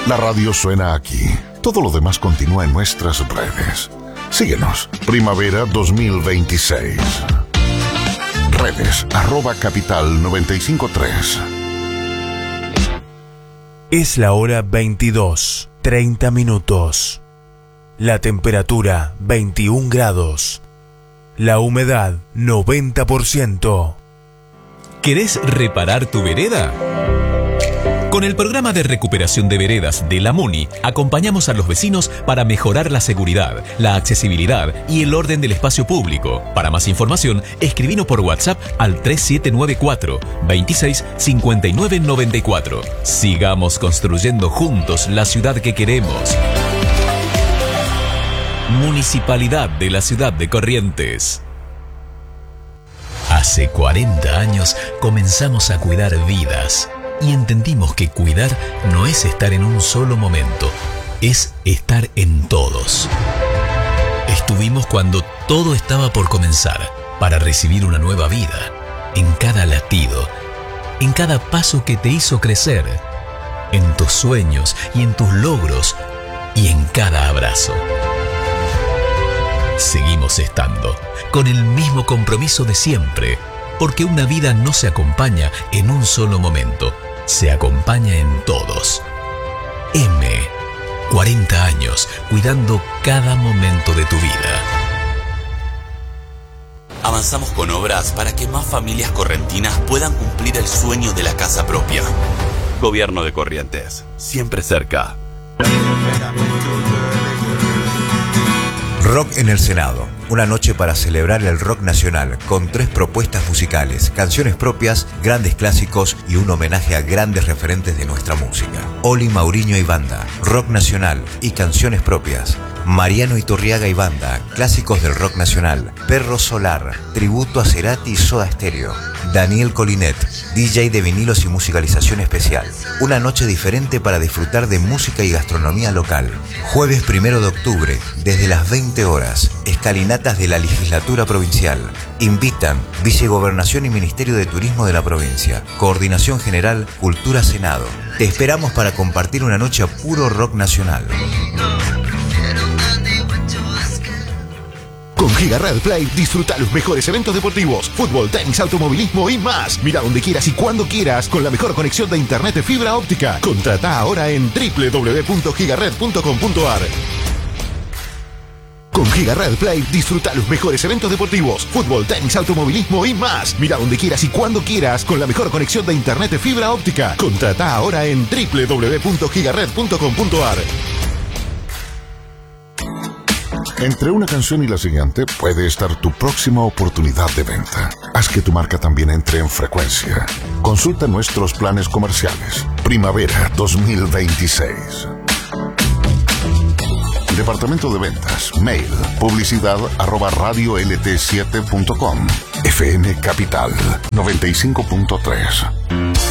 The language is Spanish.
La radio suena aquí. Todo lo demás continúa en nuestras redes. Síguenos. Primavera 2026. Redes @capital 953. Es la hora 22:30 minutos. La temperatura 21 grados. La humedad 90%. ¿Querés reparar tu vereda? Con el programa de recuperación de veredas de la MUNI, acompañamos a los vecinos para mejorar la seguridad, la accesibilidad y el orden del espacio público. Para más información, escribinos por WhatsApp al 3794 26 59 94. Sigamos construyendo juntos la ciudad que queremos. Municipalidad de la Ciudad de Corrientes. Hace 40 años comenzamos a cuidar vidas. Y entendimos que cuidar no es estar en un solo momento, es estar en todos. Estuvimos cuando todo estaba por comenzar, para recibir una nueva vida, en cada latido, en cada paso que te hizo crecer, en tus sueños y en tus logros, y en cada abrazo. Seguimos estando, con el mismo compromiso de siempre, porque una vida no se acompaña en un solo momento, se acompaña en todos. 40 años cuidando cada momento de tu vida. Avanzamos con obras para que más familias correntinas puedan cumplir el sueño de la casa propia. Gobierno de Corrientes, siempre cerca. Rock en el Senado. Una noche para celebrar el rock nacional con 3 propuestas musicales, canciones propias, grandes clásicos y un homenaje a grandes referentes de nuestra música. Oli Mauriño y Banda, rock nacional y canciones propias. Mariano Iturriaga y Banda, clásicos del rock nacional. Perro Solar, tributo a Cerati y Soda Stereo. Daniel Colinet, DJ de vinilos y musicalización especial. Una noche diferente para disfrutar de música y gastronomía local. Jueves 1 de octubre, desde las 20 horas. Escalinatas de la Legislatura Provincial. Invitan Vicegobernación y Ministerio de Turismo de la provincia. Coordinación General Cultura Senado. Te esperamos para compartir una noche a puro rock nacional. Con Giga Red Play disfruta los mejores eventos deportivos, fútbol, tenis, automovilismo y más. Mira donde quieras y cuando quieras con la mejor conexión de internet de fibra óptica. Contrata ahora en www.gigared.com.ar. Con Giga Red Play disfruta los mejores eventos deportivos, fútbol, tenis, automovilismo y más. Mira donde quieras y cuando quieras con la mejor conexión de internet de fibra óptica. Contrata ahora en www.gigared.com.ar. Entre una canción y la siguiente puede estar tu próxima oportunidad de venta. Haz que tu marca también entre en frecuencia. Consulta nuestros planes comerciales. Primavera 2026. Departamento de Ventas. Mail. publicidad@radiolt7.com. FM Capital 95.3.